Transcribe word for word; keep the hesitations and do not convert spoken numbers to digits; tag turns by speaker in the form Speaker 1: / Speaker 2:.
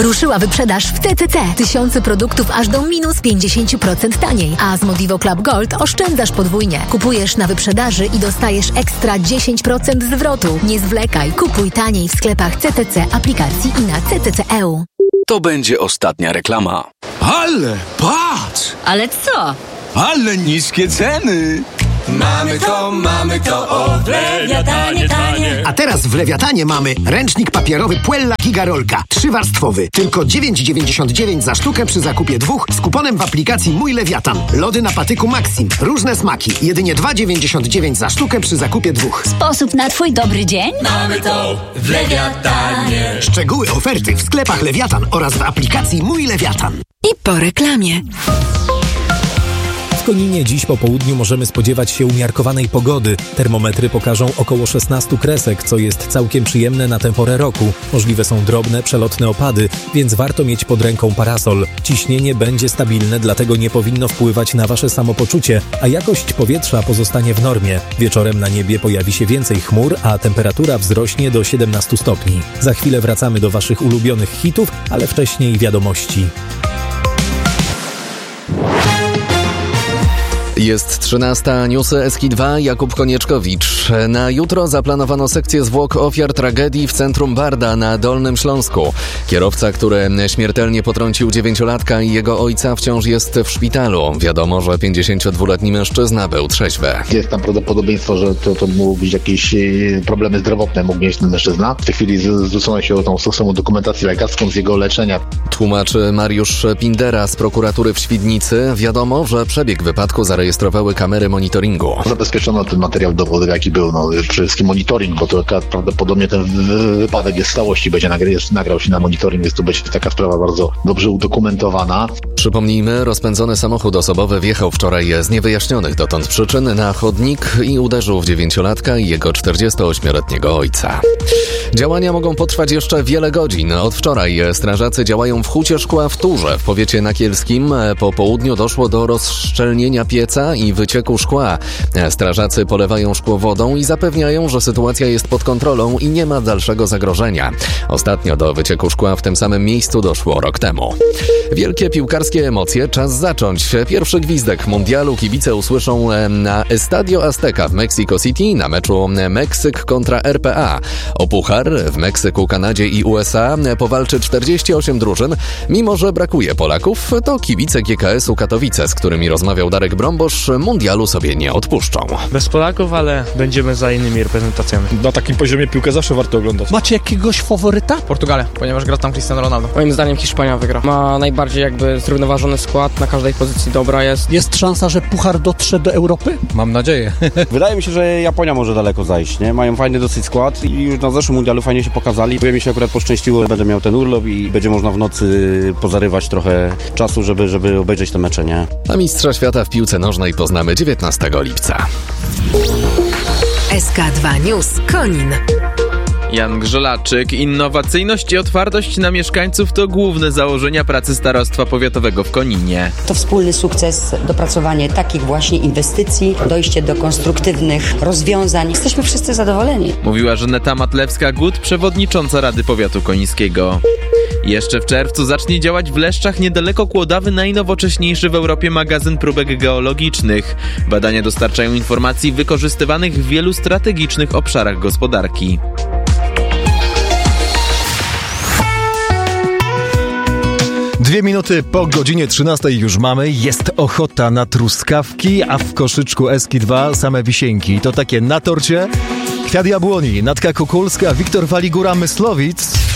Speaker 1: Ruszyła wyprzedaż w T C C. Tysiące produktów aż do minus pięćdziesiąt procent taniej. A z Modivo Club Gold oszczędzasz podwójnie. Kupujesz na wyprzedaży i dostajesz ekstra dziesięć procent zwrotu. Nie zwlekaj. Kupuj taniej w sklepach C T C, aplikacji i na C T C kropka E U.
Speaker 2: To będzie ostatnia reklama.
Speaker 3: Ale patrz!
Speaker 4: Ale co?
Speaker 3: Ale niskie ceny!
Speaker 5: Mamy to, mamy to, o w Lewiatanie tanie.
Speaker 6: A teraz w Lewiatanie mamy ręcznik papierowy Puella Gigarolka. Trzywarstwowy. Tylko dziewięć dziewięćdziesiąt dziewięć za sztukę przy zakupie dwóch z kuponem w aplikacji Mój Lewiatan. Lody na patyku Maxim. Różne smaki. Jedynie dwa dziewięćdziesiąt dziewięć za sztukę przy zakupie dwóch.
Speaker 4: Sposób na twój dobry dzień?
Speaker 5: Mamy to w Lewiatanie.
Speaker 6: Szczegóły oferty w sklepach Lewiatan oraz w aplikacji Mój Lewiatan.
Speaker 1: I po reklamie.
Speaker 7: W Koninie dziś po południu możemy spodziewać się umiarkowanej pogody. Termometry pokażą około szesnaście kresek, co jest całkiem przyjemne na tę porę roku. Możliwe są drobne, przelotne opady, więc warto mieć pod ręką parasol. Ciśnienie będzie stabilne, dlatego nie powinno wpływać na wasze samopoczucie, a jakość powietrza pozostanie w normie. Wieczorem na niebie pojawi się więcej chmur, a temperatura wzrośnie do siedemnaście stopni. Za chwilę wracamy do waszych ulubionych hitów, ale wcześniej wiadomości.
Speaker 8: Jest trzynasta, newsy S K dwa, Jakub Konieczkowicz. Na jutro zaplanowano sekcję zwłok ofiar tragedii w centrum Barda na Dolnym Śląsku. Kierowca, który śmiertelnie potrącił dziewięciolatka i jego ojca, wciąż jest w szpitalu. Wiadomo, że pięćdziesięciodwuletni mężczyzna był trzeźwy.
Speaker 9: Jest tam prawdopodobieństwo, że to, to mogły być jakieś problemy zdrowotne, mógł mieć ten mężczyzna. W tej chwili zwrócono się o tą stosowną dokumentację lekarską z jego leczenia.
Speaker 8: Tłumaczy Mariusz Pindera z prokuratury w Świdnicy. Wiadomo, że przebieg wypadku zarejestrował rejestrowały kamery monitoringu.
Speaker 9: Zabezpieczono ten materiał dowodowy, jaki był, no przede wszystkim monitoring, bo to prawdopodobnie ten wypadek jest w całości, będzie nagrał, nagrał się na monitoring, więc to będzie taka sprawa bardzo dobrze udokumentowana.
Speaker 8: Przypomnijmy, rozpędzony samochód osobowy wjechał wczoraj z niewyjaśnionych dotąd przyczyn na chodnik i uderzył w dziewięciolatka i jego czterdziestoośmioletniego ojca. Działania mogą potrwać jeszcze wiele godzin. Od wczoraj strażacy działają w Hucie Szkła w Turze, w powiecie nakielskim. Po południu doszło do rozszczelnienia pieca i wycieku szkła. Strażacy polewają szkło wodą i zapewniają, że sytuacja jest pod kontrolą i nie ma dalszego zagrożenia. Ostatnio do wycieku szkła w tym samym miejscu doszło rok temu. Wielkie piłkarskie emocje, czas zacząć. Pierwszy gwizdek mundialu kibice usłyszą na Estadio Azteca w Mexico City na meczu Meksyk kontra R P A. O puchar w Meksyku, Kanadzie i U S A powalczy czterdzieści osiem drużyn. Mimo że brakuje Polaków, to kibice G K S-u Katowice, z którymi rozmawiał Darek Brombosz, mundialu sobie nie odpuszczą.
Speaker 10: Bez Polaków, ale będziemy za innymi reprezentacjami.
Speaker 11: Na takim poziomie piłkę zawsze warto oglądać.
Speaker 12: Macie jakiegoś faworyta?
Speaker 13: Portugalia, ponieważ gra tam Cristiano Ronaldo.
Speaker 14: Moim zdaniem Hiszpania wygra. Ma najbardziej jakby zrównoważony skład, na każdej pozycji dobra jest.
Speaker 12: Jest szansa, że puchar dotrze do Europy?
Speaker 11: Mam nadzieję.
Speaker 15: Wydaje mi się, że Japonia może daleko zajść, nie? Mają fajny dosyć skład i już na zeszłym mundialu fajnie się pokazali. Bo mi się akurat poszczęściło, będę miał ten urlop i będzie można w nocy pozarywać trochę czasu, żeby, żeby obejrzeć te mecze, nie?
Speaker 8: A mistrza świata w piłce nożnej poznamy dziewiętnastego lipca.
Speaker 1: S K dwa News Konin.
Speaker 16: Jan Grzelaczyk. Innowacyjność i otwartość na mieszkańców to główne założenia pracy Starostwa Powiatowego w Koninie.
Speaker 17: To wspólny sukces, dopracowanie takich właśnie inwestycji, dojście do konstruktywnych rozwiązań. Jesteśmy wszyscy zadowoleni.
Speaker 16: Mówiła Żaneta Matlewska-Gut, przewodnicząca Rady Powiatu Konińskiego. Jeszcze w czerwcu zacznie działać w Leszczach niedaleko Kłodawy najnowocześniejszy w Europie magazyn próbek geologicznych. Badania dostarczają informacji wykorzystywanych w wielu strategicznych obszarach gospodarki.
Speaker 18: Dwie minuty po godzinie trzynastej już mamy. Jest ochota na truskawki, a w koszyczku S K dwa same wisienki. To takie na torcie. Kwiat Jabłoni, Natka Kukulska, Wiktor Waligura, Myslowic.